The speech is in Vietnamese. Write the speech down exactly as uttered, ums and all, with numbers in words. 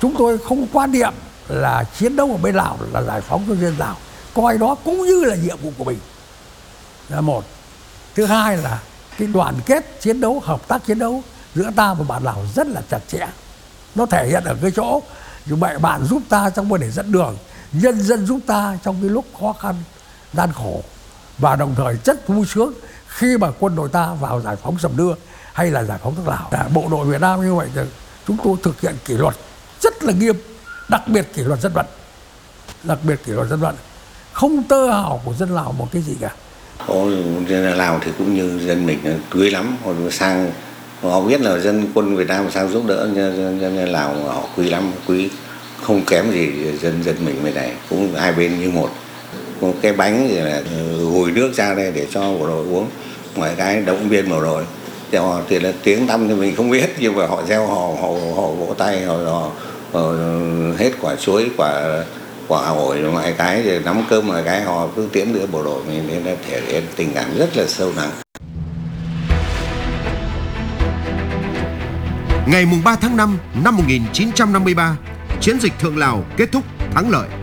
Chúng tôi không quan niệm là chiến đấu ở bên Lào là giải phóng cho dân Lào, coi đó cũng như là nhiệm vụ của mình là một. Thứ hai là cái đoàn kết chiến đấu, hợp tác chiến đấu giữa ta và bạn Lào rất là chặt chẽ. Nó thể hiện ở cái chỗ bạn bạn giúp ta trong vấn đề dẫn đường, nhân dân giúp ta trong cái lúc khó khăn gian khổ, và đồng thời rất vui sướng khi mà quân đội ta vào giải phóng Sầm Nưa hay là giải phóng nước Lào. Bộ đội Việt Nam như vậy thì chúng tôi thực hiện kỷ luật rất là nghiêm, đặc biệt kỷ luật dân vận, đặc biệt kỷ luật dân vận, không tơ hào của dân Lào một cái gì cả. Có dân Lào thì cũng như dân mình quý lắm, họ sang họ biết là dân quân Việt Nam sang giúp đỡ dân, dân Lào, họ quý lắm, quý không kém gì dân dân mình bên này, cũng hai bên như một. Một cái bánh thì là gùi nước ra đây để cho bộ đội uống, ngoài cái động viên bộ đội. Họ thì là tiếng tăm thì mình không biết, nhưng mà họ gieo họ họ họ vỗ tay, họ, họ, họ hết quả chuối, quả quả ổi, mọi cái rồi nắm cơm, mọi cái họ cứ tiễn đưa bộ đội mình, nên là thể hiện tình cảm rất là sâu nặng. Ngày ba tháng năm năm một nghìn chín trăm năm mươi ba, chiến dịch Thượng Lào kết thúc thắng lợi.